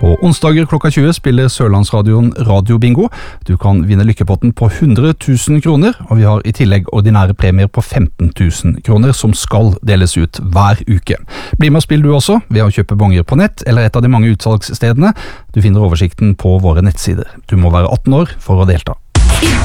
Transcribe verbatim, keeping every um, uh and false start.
På onsdager klokka tjue spiller Sørlandsradioen Radio Bingo. Du kan vinne lykkepotten på hundre tusen kroner, og vi har i tillegg ordinære premier på femten tusen kroner som skal deles ut hver uke. Bli med og spill du også, ved å kjøpe bonger på nett eller et av de mange utsalgsstedene. Du finner oversikten på våre nettsider. Du må være atten år for å delta.